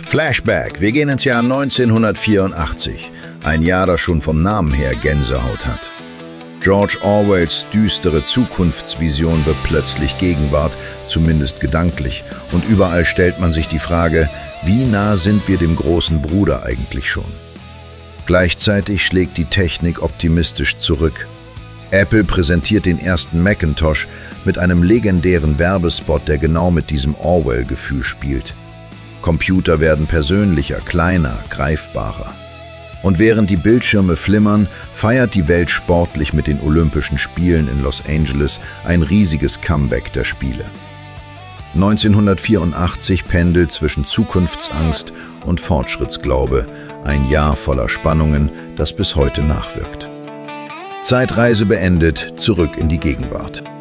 Flashback, wir gehen ins Jahr 1984, ein Jahr, das schon vom Namen her Gänsehaut hat. George Orwells düstere Zukunftsvision wird plötzlich Gegenwart, zumindest gedanklich, und überall stellt man sich die Frage, wie nah sind wir dem großen Bruder eigentlich schon? Gleichzeitig schlägt die Technik optimistisch zurück. Apple präsentiert den ersten Macintosh mit einem legendären Werbespot, der genau mit diesem Orwell-Gefühl spielt. Computer werden persönlicher, kleiner, greifbarer. Und während die Bildschirme flimmern, feiert die Welt sportlich mit den Olympischen Spielen in Los Angeles ein riesiges Comeback der Spiele. 1984 pendelt zwischen Zukunftsangst und Fortschrittsglaube, ein Jahr voller Spannungen, das bis heute nachwirkt. Zeitreise beendet, zurück in die Gegenwart.